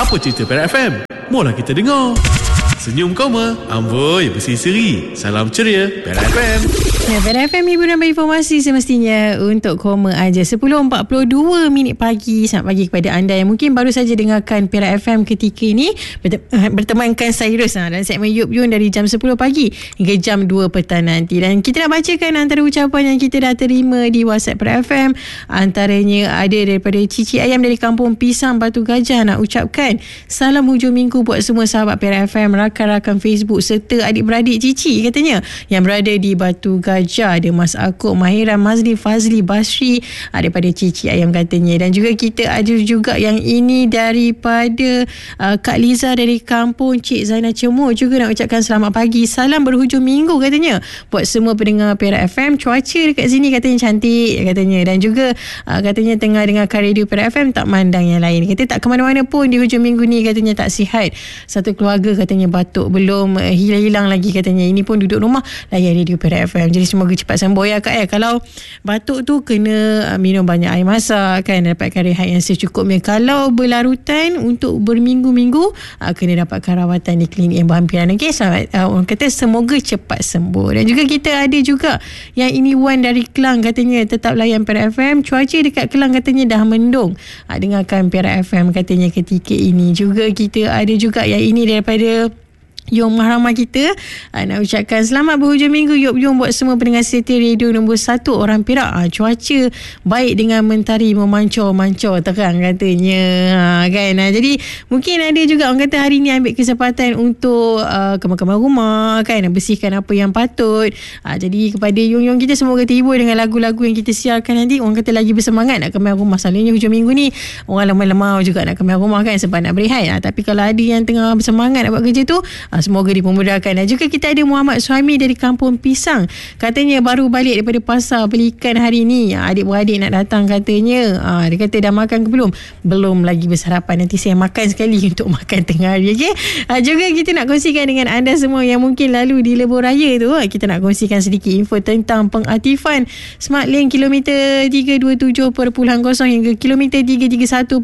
Apa cerita Perak FM? Mola kita dengar. Senyum koma, amboi berseri-seri. Salam ceria, Perak FM. Ya, Perak FM hiburan berinformasi semestinya untuk koma aja. 10.42 minit pagi. Selamat pagi kepada anda yang mungkin baru saja dengarkan Perak FM ketika ini. Bertemankan Cyrus dalam segmen Yup Yun dari jam 10 pagi hingga jam 2 petang nanti. Dan kita nak bacakan antara ucapan yang kita dah terima di WhatsApp Perak FM. Antaranya ada daripada Cici Ayam dari Kampung Pisang Batu Gajah, nak ucapkan salam hujung minggu buat semua sahabat Perak FM, rakan-rakan Facebook serta adik-beradik Cici katanya yang berada di Batu Gajah. Ada Mas Akuk, Mahiran, Mazli, Fazli, Basri, daripada Cici Ayam katanya. Dan juga kita ada juga yang ini daripada Kak Liza dari Kampung Cik Zainal Cemur, juga nak ucapkan selamat pagi, salam berhujung minggu katanya buat semua pendengar Perak FM. Cuaca dekat sini katanya cantik katanya. Dan juga katanya tengah dengarkan radio Perak FM, tak mandang yang lain. Kata tak ke mana-mana pun di hujung minggu ni, katanya tak sihat. Satu keluarga katanya batuk belum hilang-hilang lagi katanya. Ini pun duduk rumah layan radio Perak FM. Jadi semoga cepat sembuh ya Kak. Kalau batuk tu kena minum banyak air masak kan, dapatkan rehat yang secukupnya. Kalau berlarutan untuk berminggu-minggu, kena dapatkan rawatan di klinik yang berhampiran. Okey, selamat, orang kata semoga cepat sembuh. Dan juga kita ada juga yang ini Wan dari Kelang, katanya tetap layan Perak FM. Cuaca dekat Kelang katanya dah mendung. Dengarkan Perak FM katanya ketika ini. Juga kita ada juga yang ini daripada Yung Mahrama kita, nak ucapkan selamat berhujung minggu Yup Yung buat semua pendengar setia radio nombor 1 orang Perak. Cuaca baik dengan mentari memancor-mancor terang katanya kan. Jadi mungkin ada juga orang kata hari ni ambil kesempatan untuk kemar-kemar rumah kan, bersihkan apa yang patut. Jadi kepada Yung kita, semoga terhibur dengan lagu-lagu yang kita siarkan nanti. Orang kata lagi bersemangat nak kemar rumah. Selalunya hujung minggu ni orang lemah-lemah juga nak kemar rumah kan, sebab nak berehat. Tapi kalau ada yang tengah bersemangat nak buat kerja tu, semoga dipermudahkan. Dan juga kita ada Muhammad Suhaimi dari Kampung Pisang, katanya baru balik daripada pasar beli ikan hari ni. Adik-beradik nak datang katanya. Dia kata dah makan ke belum? Belum lagi, bersarapan. Nanti saya makan sekali untuk makan tengah hari. Okay? Juga kita nak kongsikan dengan anda semua yang mungkin lalu di Lebuh Raya tu. Kita nak kongsikan sedikit info tentang pengaktifan Smart Lane kilometer 327.0 hingga kilometer 331.0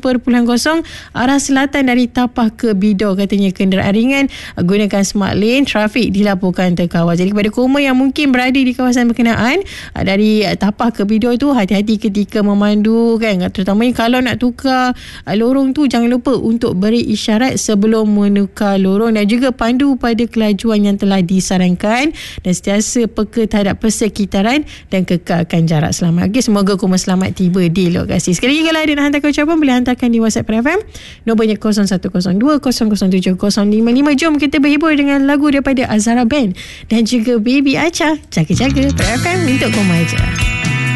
arah selatan dari Tapah ke Bidor. Katanya kenderaan ringan gunakan Smart Lane, trafik dilaporkan terkawal. Jadi kepada koma yang mungkin berada di kawasan berkenaan dari Tapah ke Bidor tu, hati-hati ketika memandu kan, terutamanya kalau nak tukar lorong tu, jangan lupa untuk beri isyarat sebelum menukar lorong. Dan juga pandu pada kelajuan yang telah disarankan dan sentiasa peka terhadap persekitaran dan kekalkan jarak selamat. Okay, semoga koma selamat tiba di lokasi. Sekali lagi, kalau ada nak hantarkan ucapan, boleh hantarkan di WhatsApp FM, nombornya 0102 007 055. Jom kita berhibur dengan lagu daripada Azhara Band dan juga Baby Acha. Jaga-jaga Perak FM untuk koma aja.